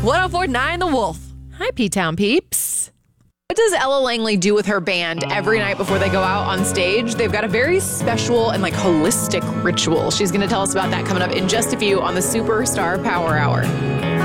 104.9 The Wolf. Hi, P-Town peeps. What does Ella Langley do with her band every night before they go out on stage? They've got a very special and holistic ritual. She's going to tell us about that coming up in just a few on the Superstar Power Hour.